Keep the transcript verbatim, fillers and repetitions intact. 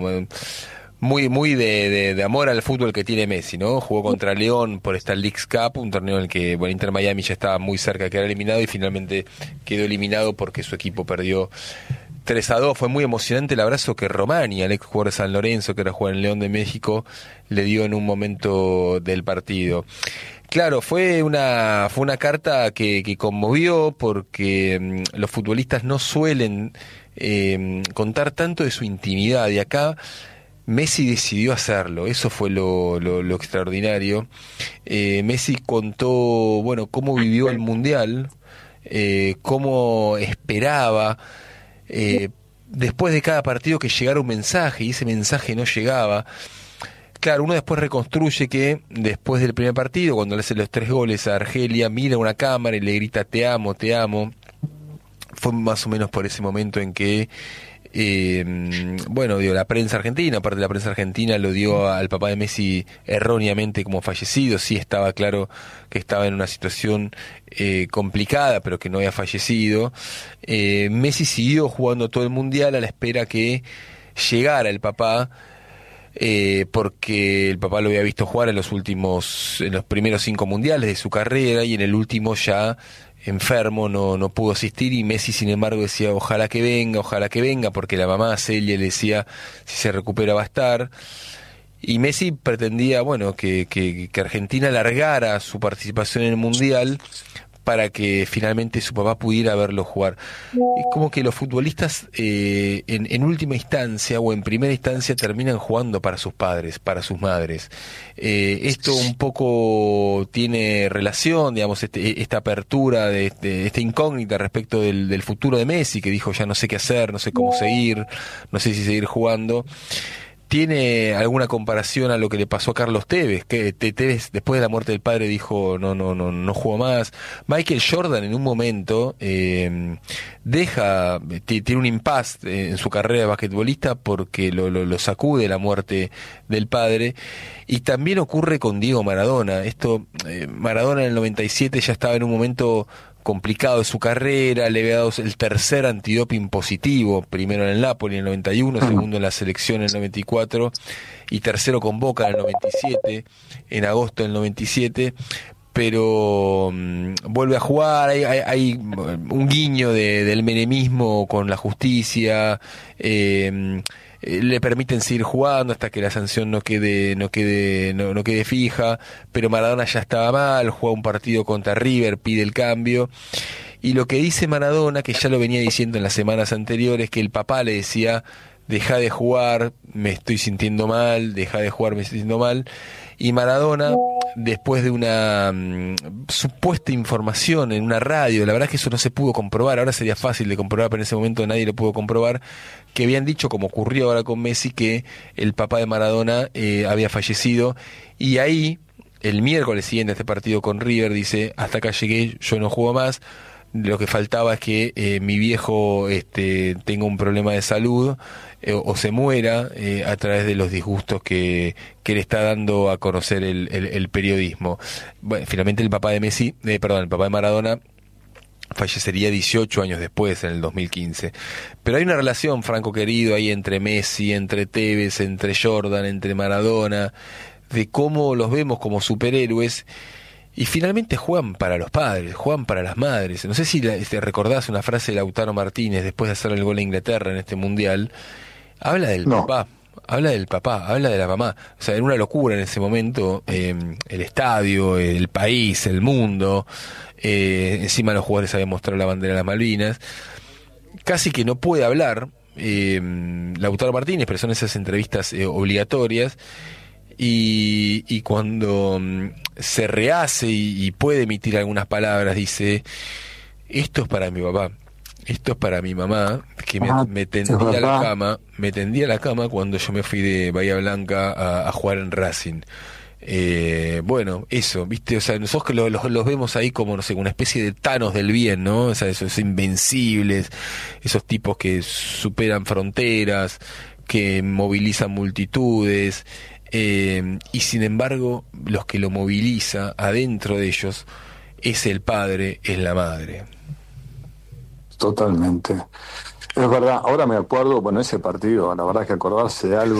muy muy de, de, de amor al fútbol que tiene Messi, ¿no? Jugó contra León por esta Leagues Cup, un torneo en el que bueno, Inter Miami ya estaba muy cerca de quedar eliminado y finalmente quedó eliminado porque su equipo perdió tres a dos. Fue muy emocionante el abrazo que Romani, el ex jugador de San Lorenzo, que era jugador en León de México, le dio en un momento del partido. Claro, fue una fue una carta que, que conmovió porque mmm, los futbolistas no suelen eh, contar tanto de su intimidad, y acá Messi decidió hacerlo. Eso fue lo, lo, lo extraordinario. Eh, Messi contó, bueno, cómo vivió el Mundial, eh, cómo esperaba, eh, después de cada partido, que llegara un mensaje, y ese mensaje no llegaba. Claro, uno después reconstruye que después del primer partido, cuando le hace los tres goles a Argelia, mira una cámara y le grita te amo, te amo. Fue más o menos por ese momento en que Eh, bueno, digo, la prensa argentina, aparte de la prensa argentina, lo dio al papá de Messi erróneamente como fallecido. Sí estaba claro que estaba en una situación eh, complicada, pero que no había fallecido. Eh, Messi siguió jugando todo el Mundial a la espera que llegara el papá, eh, porque el papá lo había visto jugar en los últimos, en los primeros cinco mundiales de su carrera, y en el último ya enfermo, no, no pudo asistir, y Messi sin embargo decía ojalá que venga, ojalá que venga, porque la mamá Celia le decía si se recupera va a estar, y Messi pretendía, bueno, que, que, que Argentina largara su participación en el Mundial para que finalmente su papá pudiera verlo jugar. Es como que los futbolistas eh, en, en última instancia o en primera instancia terminan jugando para sus padres, para sus madres. Eh, esto un poco tiene relación, digamos, este, esta apertura, de, de esta incógnita respecto del, del futuro de Messi, que dijo ya no sé qué hacer, no sé cómo seguir, no sé si seguir jugando. ¿Tiene alguna comparación a lo que le pasó a Carlos Tevez? Que Tevez después de la muerte del padre dijo no no no no juego más. Michael Jordan en un momento eh, deja tiene un impasse en su carrera de basquetbolista porque lo, lo, lo sacude la muerte del padre. Y también ocurre con Diego Maradona. Esto eh, Maradona en el noventa y siete ya estaba en un momento complicado de su carrera, le había dado el tercer antidoping positivo, primero en el Napoli en el noventa y uno, segundo en la selección en el noventa y cuatro y tercero con Boca en el noventa y siete, en agosto del noventa y siete, pero um, vuelve a jugar, hay, hay, hay un guiño de, del menemismo con la justicia, eh, le permiten seguir jugando hasta que la sanción no quede no quede no, no quede fija, pero Maradona ya estaba mal, juega un partido contra River, pide el cambio, y lo que dice Maradona, que ya lo venía diciendo en las semanas anteriores, que el papá le decía deja de jugar, me estoy sintiendo mal, deja de jugar, me estoy sintiendo mal, y Maradona, después de una um, supuesta información en una radio, la verdad es que eso no se pudo comprobar, ahora sería fácil de comprobar, pero en ese momento nadie lo pudo comprobar, que habían dicho, como ocurrió ahora con Messi, que el papá de Maradona eh, había fallecido, y ahí, el miércoles siguiente a este partido con River, dice, hasta acá llegué, yo no juego más, lo que faltaba es que eh, mi viejo este, tenga un problema de salud eh, o se muera eh, a través de los disgustos que, que le está dando a conocer el, el, el periodismo. Bueno, finalmente el papá de Messi, eh, perdón, el papá de Maradona fallecería dieciocho años después, en el dos mil quince. Pero hay una relación, Franco querido, ahí entre Messi, entre Tevez, entre Jordan, entre Maradona, de cómo los vemos como superhéroes. Y finalmente juegan para los padres, juegan para las madres. No sé si la, este, recordás una frase de Lautaro Martínez después de hacer el gol a Inglaterra en este mundial. Habla del No. papá, habla del papá, habla de la mamá. O sea, era una locura en ese momento, eh, el estadio, el país, el mundo. Eh, encima los jugadores habían mostrado la bandera de las Malvinas. Casi que no puede hablar eh, Lautaro Martínez, pero son esas entrevistas eh, obligatorias. Y, y cuando um, se rehace y, y puede emitir algunas palabras, dice, esto es para mi papá, esto es para mi mamá, que me, Ajá, me es tendía a la verdad. cama, me tendía a la cama cuando yo me fui de Bahía Blanca a, a jugar en Racing. Eh, bueno, eso, viste, o sea, nosotros que lo- los, los vemos ahí como, no sé, una especie de Thanos del bien, ¿no? O sea, esos invencibles, esos tipos que superan fronteras, que movilizan multitudes, eh, y sin embargo, los que lo moviliza adentro de ellos es el padre, es la madre. Totalmente. Es verdad, ahora me acuerdo, bueno, ese partido, la verdad que acordarse de algo.